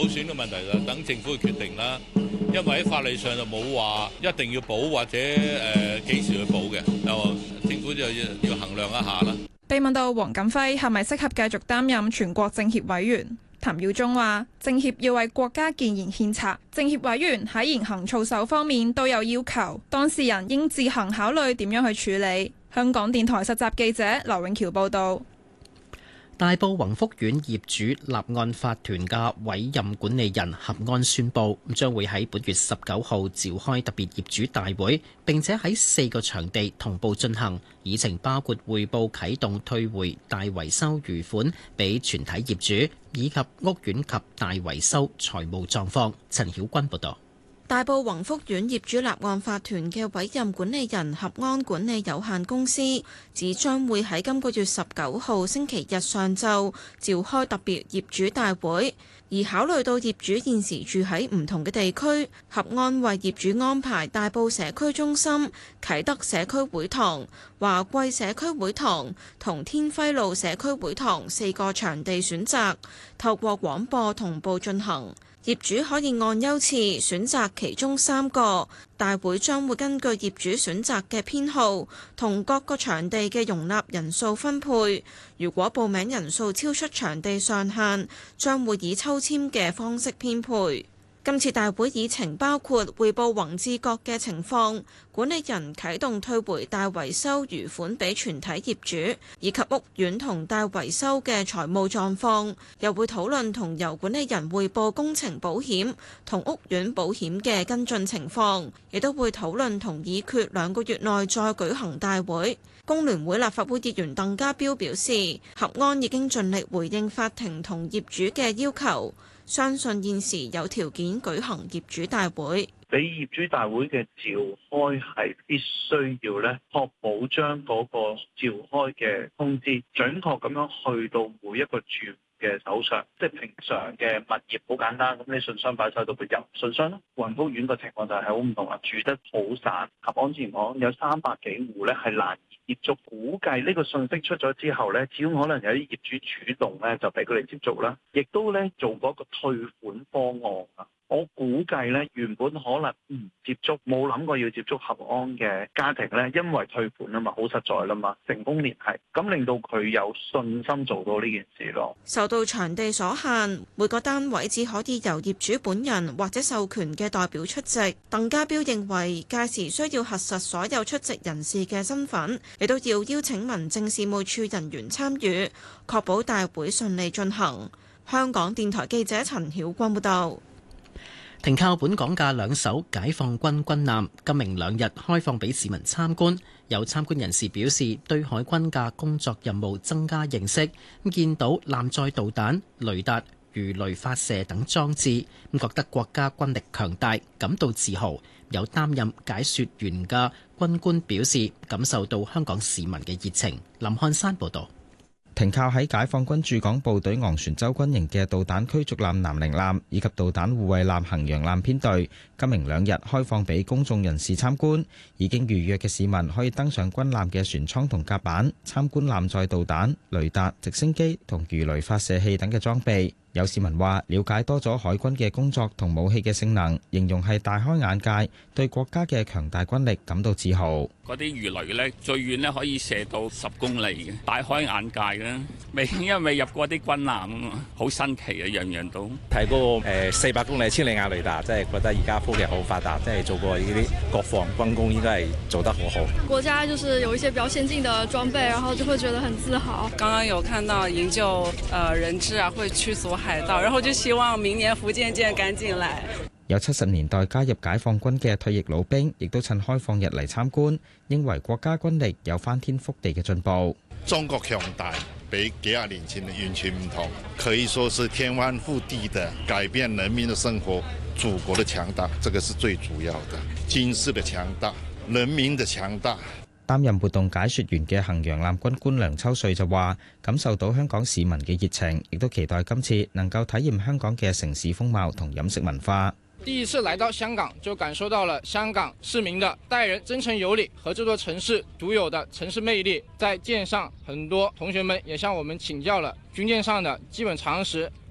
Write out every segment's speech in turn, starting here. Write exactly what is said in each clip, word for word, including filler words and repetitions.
普選嘅問題就等政府去決定啦。因為喺法例上就冇話一定要補或者誒幾時去補嘅，就政府就要要衡量一下啦。 被問到黃錦輝係咪適合繼續擔任全國政協委員，譚耀宗話：政協要為國家建言獻策，政協委員喺言行操守方面都有要求，當事人應自行考慮點樣去處理。香港電台實習記者劉永橋報導。 大埔宏福苑業主立案法團嘅委任管理人合安宣布，將會喺本月十九號召開特別業主大會，並且喺四個場地同步進行，議程包括匯報啟動退回大維修餘款俾全體業主，以及屋苑及大維修財務狀況。陳曉君報導。 大埔宏福苑業主立案法團嘅委任管理人合安管理有限公司指將會喺今個月十九號星期日上晝召開特別業主大會，而考慮到業主現時住喺唔同嘅地區，合安為業主安排大埔社區中心、啟德社區會堂、華貴社區會堂同天輝路社區會堂四個場地選擇，透過廣播同步進行。業主可以按優次選擇其中三個，大會將會根據業主選擇嘅編號同各個場地嘅容納人數分配。如果報名人數超出場地上限，將會以抽籤嘅方式編配。今次大會議程包括匯報宏志閣嘅情況，管理人啟動退回大維修餘款俾全體業主，以及屋苑同大維修嘅財務狀況，又會討論同由管理人匯報工程保險同屋苑保險嘅跟進情況，亦都會討論同議決兩個月內再舉行大會。工聯會立法會議員鄧家彪表示，合安已經盡力回應法庭同業主嘅要求，相信現時有條件舉行業主大會。 俾業主大會嘅召開係必須要咧，確保將嗰個召開嘅通知準確咁樣去到每一個住嘅手上。即係平常嘅物業好簡單，咁你信箱擺晒到佢入信箱咯。宏福苑個情況就係好唔同啦，住得好散。合安之前講有三百幾戶咧係難以接觸，估計呢個信息出咗之後咧，始終可能有啲業主主動咧就俾佢哋接觸啦，亦都咧做嗰個退款方案啊。我估計咧，原本可能唔接觸，冇諗過要接觸合安嘅家庭咧，因為退款啊嘛，好實在啦嘛，成功聯繫，咁令到佢有信心做到呢件事咯。 受到場地所限，每個單位只可以由業主本人或者授權嘅代表出席。鄧家彪認為，屆時需要核實所有出席人士嘅身份，亦都要邀請民政事務處人員參與，確保大會順利進行。香港電台記者陳曉君報道。 停靠本港嘅兩艘解放軍軍艦今明兩日開放俾市民參觀。有參觀人士表示，對海軍嘅工作任務增加認識，咁見到艦載導彈、雷達、魚雷發射等裝置，咁覺得國家軍力強大，感到自豪。有擔任解說員嘅軍官表示，感受到香港市民嘅熱情。林漢山報導。 停靠喺解放軍駐港部隊昂船洲軍營嘅導彈驅逐艦南寧艦以及導彈護衛艦衡陽艦編隊，今明兩日開放俾公眾人士參觀。已經預約嘅市民可以登上軍艦嘅船艙同甲板，參觀艦載導彈、雷達、直升機同魚雷發射器等嘅裝備。有市民話了解多咗海軍嘅工作同武器嘅性能，形容係大開眼界，對國家嘅強大軍力感到自豪。 嗰啲魚雷咧最遠咧可以射到十公里嘅，大開眼界嘅。未因為未入過啲軍艦啊嘛，好新奇啊，樣樣都睇嗰個誒四百公里千里眼雷達，即係覺得而家科技好發達，即係做過呢啲國防軍工應該係做得好好。 國家就是有一些比較先進的裝備，然後就會覺得很自豪。 剛剛有看到營救呃人質啊，會驅逐海盜，然後就希望明年福建艦趕緊來。 有七十年代加入解放軍嘅退役老兵，亦都趁開放日嚟參觀，認為國家軍力有翻天覆地嘅進步。 中國強大，比幾廿年前完全唔同，可以說是天翻覆地的改變人民的生活。祖國的強大，這個是最主要的。軍事的強大，人民的強大。 擔任活動解說員嘅衡陽艦軍官梁秋瑞就話，感受到香港市民嘅熱情，亦都期待今次能夠體驗香港嘅城市風貌同飲食文化。 第一次來到香港，就感受到了香港市民的待人真誠有禮和這座城市獨有的城市魅力。在艦上，很多同學們也向我們請教了軍艦上的基本常識，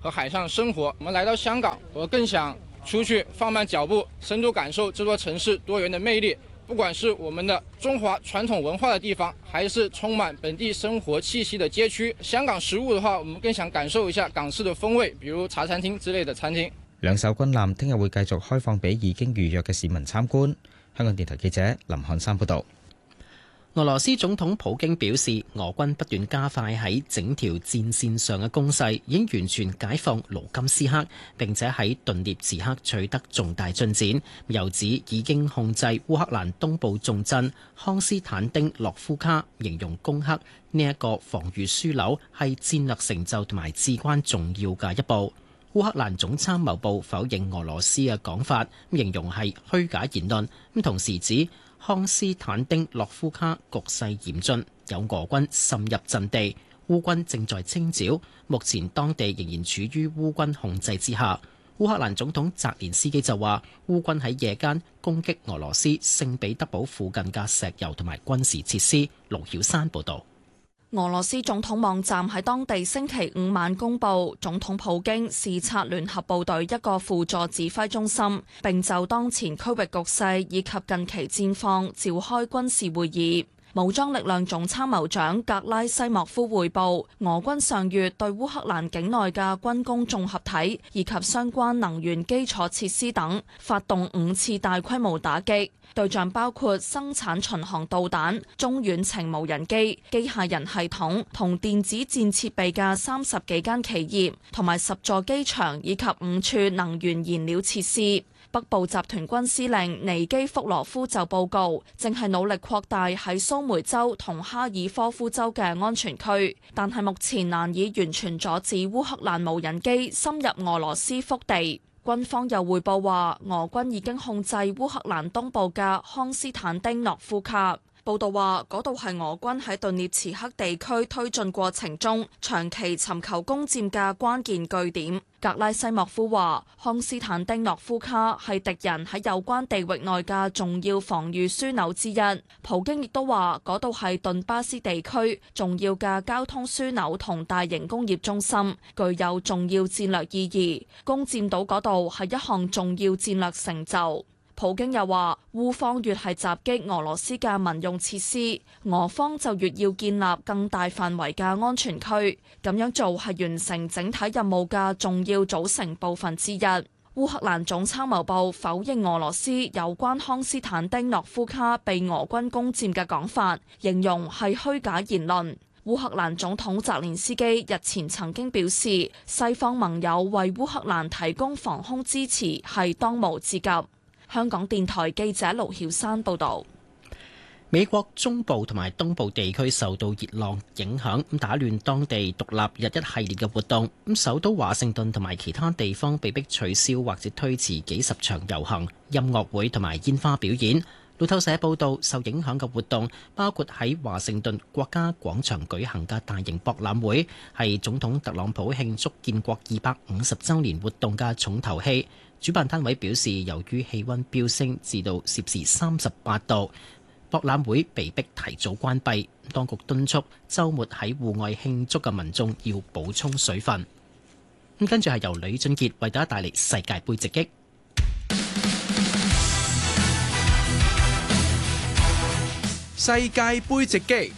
和海上生活。我們來到香港，我更想出去放慢腳步，深度感受這座城市多元的魅力。不管是我們的中華傳統文化的地方，還是充滿本地生活氣息的街區，香港食物的話，我們更想感受一下港式的風味，比如茶餐廳之類的餐廳。 兩艘軍艦聽日會繼續開放俾已經預約嘅市民參觀。香港電台記者林漢山報導。 俄羅斯總統普京表示，俄軍不斷加快喺整條戰線上嘅攻勢，已經完全解放盧甘斯克，並且喺頓涅茨克取得重大進展。又指已經控制烏克蘭東部重鎮康斯坦丁諾夫卡，形容攻克呢一個防禦樞紐係戰略成就同埋至關重要嘅一步。烏克蘭總參謀部否認俄羅斯嘅講法，形容係虛假言論，咁同時指康斯坦丁諾夫卡局勢嚴峻，有俄軍滲入陣地，烏軍正在清剿，目前當地仍然處於烏軍控制之下。烏克蘭總統澤連斯基就話，烏軍喺夜間攻擊俄羅斯聖彼得堡附近嘅石油同埋軍事設施。盧曉山報導。 俄羅斯總統網站喺當地星期五晚公佈，總統普京視察聯合部隊一個輔助指揮中心，並就當前區域局勢以及近期戰況召開軍事會議。武裝力量總參謀長格拉西莫夫匯報，俄軍上月對烏克蘭境內嘅軍工綜合體以及相關能源基礎設施等發動五次大規模打擊，對象包括生產巡航導彈、中遠程無人機、機械人系統同電子戰設備嘅三十幾間企業，同埋十座機場以及五處能源燃料設施。北部集團軍司令尼基福羅夫就報告，正係努力擴大喺蘇梅州同哈爾科夫州嘅安全區，但係目前難以完全阻止烏克蘭無人機深入俄羅斯腹地。軍方又匯報話，俄軍已經控制烏克蘭東部嘅康斯坦丁諾夫卡。報道話，嗰度係俄軍喺頓涅茨克地區推進過程中長期尋求攻佔嘅關鍵據點。格拉西莫夫話，康斯坦丁諾夫卡係敵人喺有關地域內嘅重要防禦樞紐之一。普京亦都話，嗰度係頓巴斯地區重要嘅交通樞紐同大型工業中心，具有重要戰略意義。攻佔到嗰度係一項重要戰略成就。普京又話，烏方越係襲擊俄羅斯嘅民用設施，俄方就越要建立更大範圍嘅安全區，咁樣做係完成整體任務嘅重要組成部分之一。烏克蘭總參謀部否認俄羅斯有關康斯坦丁諾夫卡被俄軍攻佔嘅講法，形容係虛假言論。烏克蘭總統澤連斯基日前曾經表示，西方盟友為烏克蘭提供防空支持係當務之急。香港電台記者盧曉山報道。 美國中部同埋東部地區受到熱浪影響，咁打亂當地獨立日一系列嘅活動。咁首都華盛頓同埋其他地方被迫取消或者推遲幾十場遊行、音樂會同埋煙花表演。路透社報道，受影響嘅活動包括喺華盛頓國家廣場舉行嘅大型博覽會，係總統特朗普慶祝建國二百五十週年活動嘅重頭戲。主辦單位表示，由於氣溫飆升至到攝氏三十八度，博覽會被迫提早關閉。當局敦促週末喺戶外慶祝嘅民眾要補充水分。咁跟住係由李俊傑為大家帶嚟世界盃直擊。 世界盃直擊。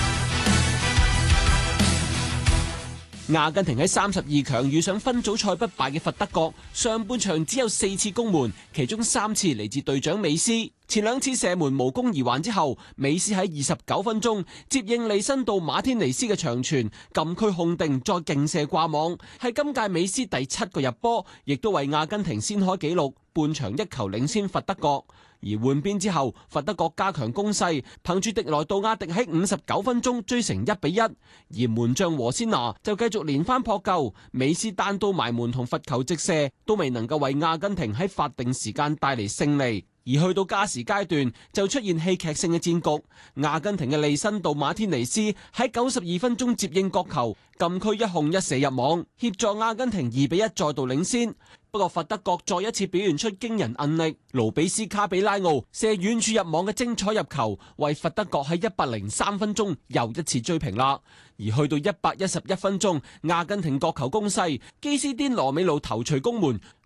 阿根廷喺三十二強遇上分組賽不敗嘅佛得角，上半場只有四次攻門，其中三次嚟自隊長美斯。前兩次射門無功而還之後，美斯喺二十九分鐘接應利申道馬天尼斯嘅長傳，禁區控定再勁射掛網，係今屆美斯第七個入波，亦都為阿根廷先開紀錄，半場一球領先佛得角。而換邊之後，佛得角加強攻勢，憑住迪萊杜亞迪喺五十九分鐘追成一比一，而門將和仙拿就繼續連番撲救，美斯單刀埋門同罰球直射都未能夠為阿根廷喺法定時間帶嚟勝利。 而去到加時階段就出現戲劇性嘅戰局。阿根廷嘅利辛度馬天尼斯喺九十二分鐘接應角球，禁區一控一射入網，協助阿根廷二比一再度領先。不過，佛得角再一次表現出驚人韌力，盧比斯卡比拉奧射遠處入網嘅精彩入球，為佛得角喺一百零三分鐘又一次追平啦。而去到一百一十一分鐘，阿根廷角球攻勢，基斯甸羅美路頭槌攻門，